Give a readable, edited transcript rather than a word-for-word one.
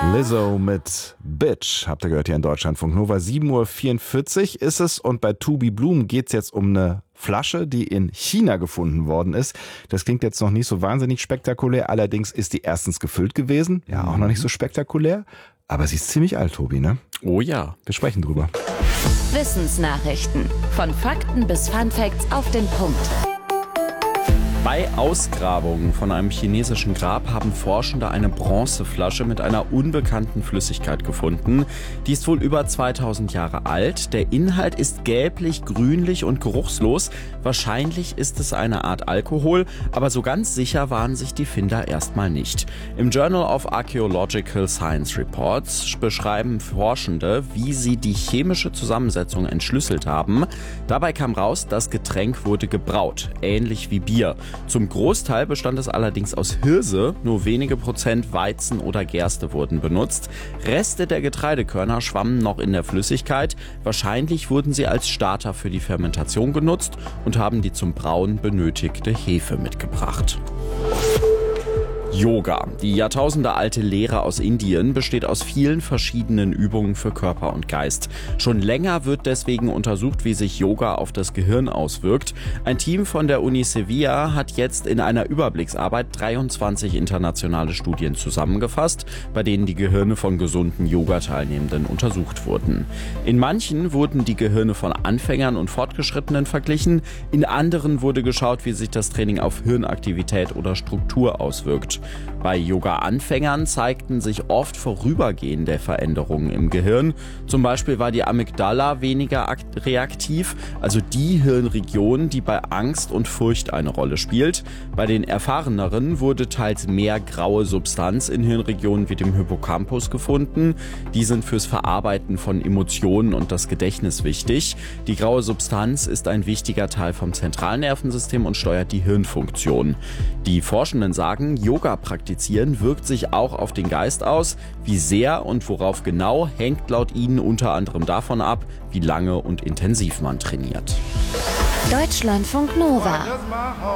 Lizzo mit Bitch, habt ihr gehört hier in Deutschlandfunk Nova. 7:44 Uhr ist es und bei To Be Bloom geht es jetzt um eine Flasche, die in China gefunden worden ist. Das klingt jetzt noch nicht so wahnsinnig spektakulär, allerdings ist die erstens gefüllt gewesen. Ja, auch noch nicht so spektakulär, aber sie ist ziemlich alt, Tobi, ne? Oh ja. Wir sprechen drüber. Wissensnachrichten. Von Fakten bis Funfacts auf den Punkt. Bei Ausgrabungen von einem chinesischen Grab haben Forschende eine Bronzeflasche mit einer unbekannten Flüssigkeit gefunden. Die ist wohl über 2000 Jahre alt. Der Inhalt ist gelblich, grünlich und geruchslos. Wahrscheinlich ist es eine Art Alkohol, aber so ganz sicher waren sich die Finder erstmal nicht. Im Journal of Archaeological Science Reports beschreiben Forschende, wie sie die chemische Zusammensetzung entschlüsselt haben. Dabei kam raus, das Getränk wurde gebraut, ähnlich wie Bier. Zum Großteil bestand es allerdings aus Hirse, nur wenige Prozent Weizen oder Gerste wurden benutzt. Reste der Getreidekörner schwammen noch in der Flüssigkeit. Wahrscheinlich wurden sie als Starter für die Fermentation genutzt und haben die zum Brauen benötigte Hefe mitgebracht. Yoga. Die jahrtausendealte Lehre aus Indien besteht aus vielen verschiedenen Übungen für Körper und Geist. Schon länger wird deswegen untersucht, wie sich Yoga auf das Gehirn auswirkt. Ein Team von der Uni Sevilla hat jetzt in einer Überblicksarbeit 23 internationale Studien zusammengefasst, bei denen die Gehirne von gesunden Yoga-Teilnehmenden untersucht wurden. In manchen wurden die Gehirne von Anfängern und Fortgeschrittenen verglichen, in anderen wurde geschaut, wie sich das Training auf Hirnaktivität oder Struktur auswirkt. Bei Yoga-Anfängern zeigten sich oft vorübergehende Veränderungen im Gehirn. Zum Beispiel war die Amygdala weniger reaktiv, also die Hirnregion, die bei Angst und Furcht eine Rolle spielt. Bei den Erfahreneren wurde teils mehr graue Substanz in Hirnregionen wie dem Hippocampus gefunden. Die sind fürs Verarbeiten von Emotionen und das Gedächtnis wichtig. Die graue Substanz ist ein wichtiger Teil vom Zentralnervensystem und steuert die Hirnfunktion. Die Forschenden sagen, Yoga praktizieren wirkt sich auch auf den Geist aus. Wie sehr und worauf genau, hängt laut ihnen unter anderem davon ab, wie lange und intensiv man trainiert. Deutschlandfunk Nova.